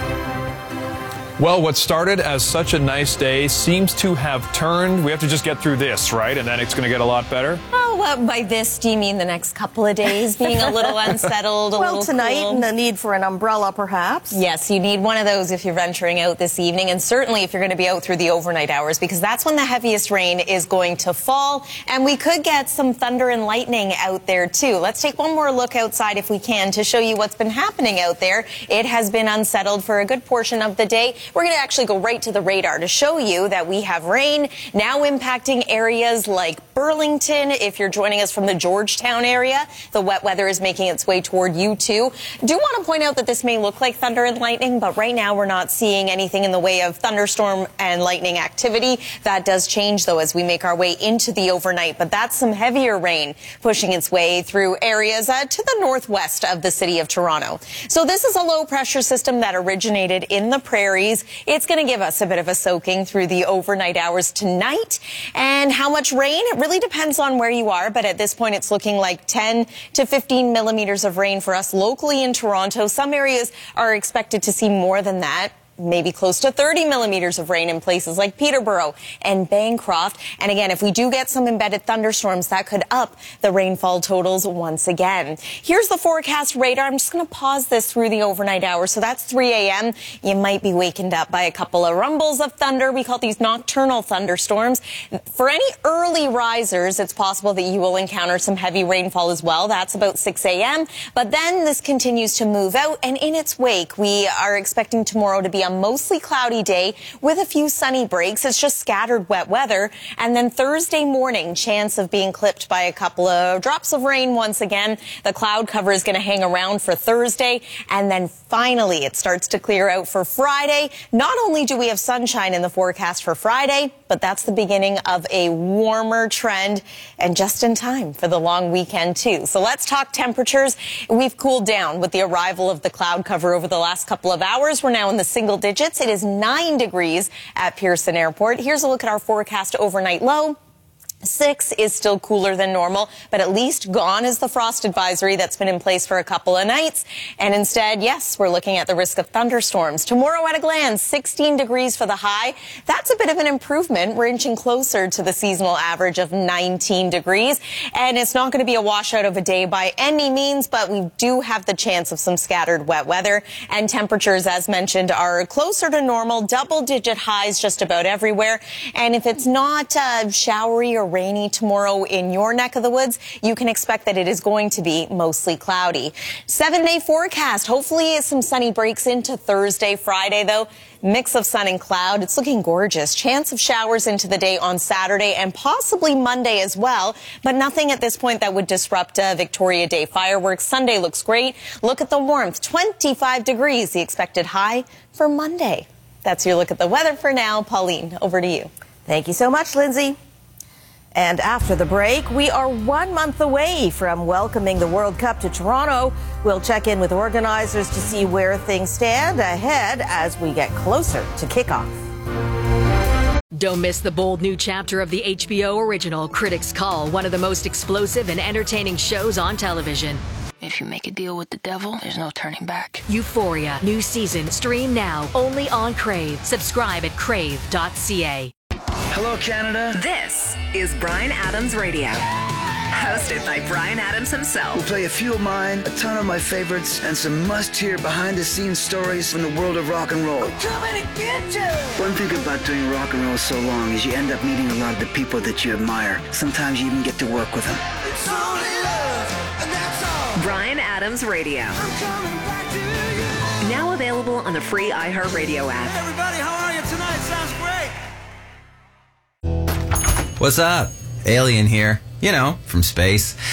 Well, what started as such a nice day seems to have turned. We have to just get through this, right? And then it's going to get a lot better. Oh, well, by this, do you mean the next couple of days being a little unsettled, a well, little tonight, cool? and the need for an umbrella, perhaps. Yes, you need one of those if you're venturing out this evening, and certainly if you're going to be out through the overnight hours, because that's when the heaviest rain is going to fall, and we could get some thunder and lightning out there, too. Let's take one more look outside, if we can, to show you what's been happening out there. It has been unsettled for a good portion of the day. We're going to actually go right to the radar to show you that we have rain now impacting areas like Burlington. If you're joining us from the Georgetown area, the wet weather is making its way toward you too. Do want to point out that this may look like thunder and lightning, but right now we're not seeing anything in the way of thunderstorm and lightning activity. That does change, though, as we make our way into the overnight. But that's some heavier rain pushing its way through areas uh, to the northwest of the city of Toronto. So this is a low pressure system that originated in the prairies. It's going to give us a bit of a soaking through the overnight hours tonight. And how much rain? It really depends on where you are, but at this point it's looking like ten to fifteen millimeters of rain for us locally in Toronto. Some areas are expected to see more than that. Maybe close to thirty millimeters of rain in places like Peterborough and Bancroft. And again, if we do get some embedded thunderstorms, that could up the rainfall totals once again. Here's the forecast radar. I'm just going to pause this through the overnight hours. So that's three a m You might be wakened up by a couple of rumbles of thunder. We call these nocturnal thunderstorms. For any early risers, it's possible that you will encounter some heavy rainfall as well. That's about six a m But then this continues to move out, and in its wake, we are expecting tomorrow to be a mostly cloudy day with a few sunny breaks. It's just scattered wet weather. And then Thursday morning, chance of being clipped by a couple of drops of rain once again. The cloud cover is going to hang around for Thursday. And then finally, it starts to clear out for Friday. Not only do we have sunshine in the forecast for Friday, but that's the beginning of a warmer trend, and just in time for the long weekend too. So let's talk temperatures. We've cooled down with the arrival of the cloud cover over the last couple of hours. We're now in the single digits. It is nine degrees at Pearson Airport. Here's a look at our forecast overnight low. Six is still cooler than normal, but at least gone is the frost advisory that's been in place for a couple of nights. And instead, yes, we're looking at the risk of thunderstorms. Tomorrow at a glance, sixteen degrees for the high. That's a bit of an improvement. We're inching closer to the seasonal average of nineteen degrees. And it's not going to be a washout of a day by any means, but we do have the chance of some scattered wet weather. And temperatures, as mentioned, are closer to normal, double-digit highs just about everywhere. And if it's not uh, showery or rainy tomorrow in your neck of the woods, you can expect that it is going to be mostly cloudy. Seven-day forecast. Hopefully some sunny breaks into Thursday, Friday, though. Mix of sun and cloud. It's looking gorgeous. Chance of showers into the day on Saturday and possibly Monday as well, but nothing at this point that would disrupt uh, Victoria Day fireworks. Sunday looks great. Look at the warmth. twenty-five degrees, the expected high for Monday. That's your look at the weather for now. Pauline, over to you. Thank you so much, Lindsay. And after the break, we are one month away from welcoming the World Cup to Toronto. We'll check in with organizers to see where things stand ahead as we get closer to kickoff. Don't miss the bold new chapter of the H B O original Critics' Call, one of the most explosive and entertaining shows on television. If you make a deal with the devil, there's no turning back. Euphoria, new season, stream now, only on Crave. Subscribe at crave dot c a. Hello, Canada. This is Bryan Adams Radio, hosted by Bryan Adams himself. We'll play a few of mine, a ton of my favorites, and some must-hear behind-the-scenes stories from the world of rock and roll. We're coming to get you! One thing about doing rock and roll so long is you end up meeting a lot of the people that you admire. Sometimes you even get to work with them. It's only love, and that's all. Bryan Adams Radio. I'm coming back to you. Now available on the free iHeartRadio app. Hey, everybody, how are you tonight? Sounds great. What's up? Alien here. You know, from space.